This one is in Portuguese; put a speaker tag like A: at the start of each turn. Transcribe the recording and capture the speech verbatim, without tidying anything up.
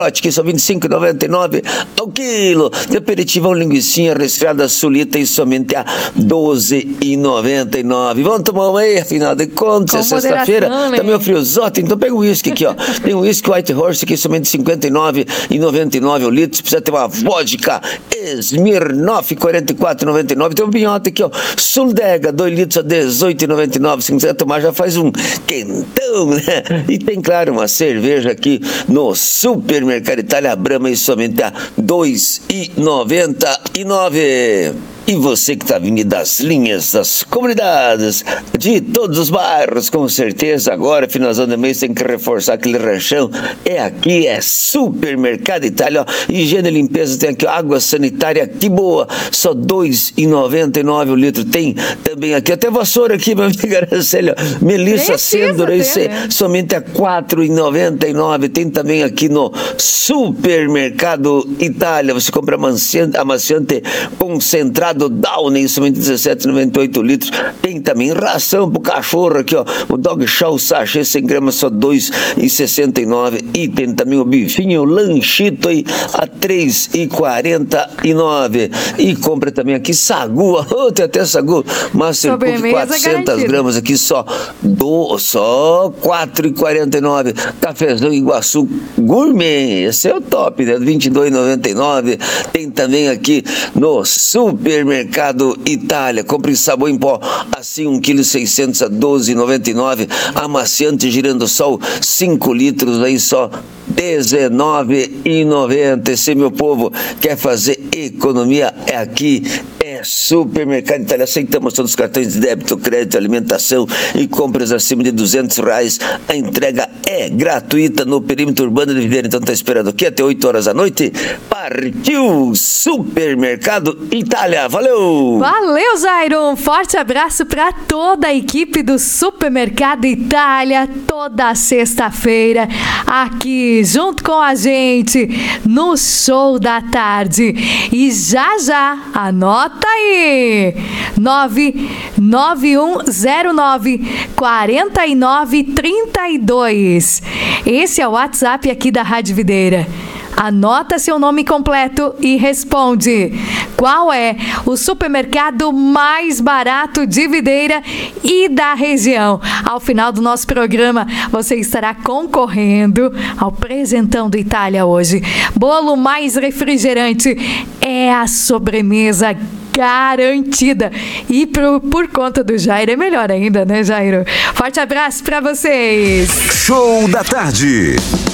A: que são vinte e cinco reais e noventa e nove centavos ao quilo. De aperitivão, linguicinha resfriada sulita e somente a doze reais e noventa e nove centavos. Vamos tomar uma aí, afinal de contas, é sexta-feira. Tá meio friozote, então pega o uísque aqui, ó. Tem um uísque White Horse aqui, somente cinquenta e nove reais e noventa e nove centavos ao litro. Se precisa ter uma vodka Smirnoff, quarenta e quatro reais e noventa e nove centavos. Tem um vinhote aqui, ó. Suldega, dois litros a dezoito reais e noventa e nove centavos. Se quiser tomar, já faz um quentão, né? E tem, claro, uma cerveja aqui no Supermercado Itália Brahma e somente a dois reais e noventa e nove centavos. E você que está vindo das linhas, das comunidades, de todos os bairros, com certeza, agora, finalzão de mês, tem que reforçar aquele ranchão. É aqui, é Supermercado Itália, ó. Higiene e limpeza, tem aqui, ó, água sanitária, que boa, só dois reais e noventa e nove centavos o litro. Tem também aqui, até vassoura aqui, meu amigo Araceli, ó. Melissa Sêndora, isso é somente a quatro reais e noventa e nove centavos. Tem também aqui no Supermercado Itália, você compra amaciante, amaciante concentrado Downy, somente dezessete reais e noventa e oito litros. Tem também ração pro cachorro aqui, ó. O Dog Chow sachê cem gramas, só dois reais e sessenta e nove centavos. E tem também o bifinho lanchito aí a três reais e quarenta e nove centavos. E compra também aqui sagu, oh, tem até sagu Master Cook quatrocentas gramas aqui, só, do, só quatro reais e quarenta e nove centavos. Cafezão Iguaçu Gourmet, esse é o top, né? vinte e dois reais e noventa e nove centavos. Tem também aqui no Super Supermercado Itália, compre sabão em pó assim um quilo e seiscentos a doze reais e noventa e nove centavos, amaciante Girassol cinco litros aí só dezenove reais e noventa centavos. Se meu povo quer fazer economia, é aqui, é Supermercado Itália. Aceitamos todos os cartões de débito, crédito, alimentação e compras acima de duzentos reais. A entrega é gratuita no perímetro urbano de Videira. Então tá esperando aqui até oito horas da noite. Partiu Supermercado Itália. Valeu!
B: Valeu, Jairo! Um forte abraço para toda a equipe do Supermercado Itália, toda sexta-feira, aqui junto com a gente no Show da Tarde. E já já, anota aí, nove nove um zero nove quatro nove três dois. Esse é o WhatsApp aqui da Rádio Videira. Anota seu nome completo e responde: qual é o supermercado mais barato de Videira e da região? Ao final do nosso programa, você estará concorrendo ao presentão do Itália hoje. Bolo mais refrigerante é a sobremesa garantida. E por, por conta do Jairo é melhor ainda, né, Jairo? Forte abraço para vocês.
C: Show da Tarde.